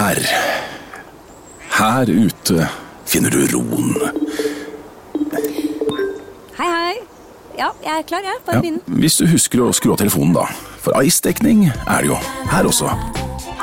Her ute finner du roen. Hei. Ja, jeg er klar, jeg. Bare begynn. Hvis du husker å skru av telefonen da. For ice-dekning er det jo her også.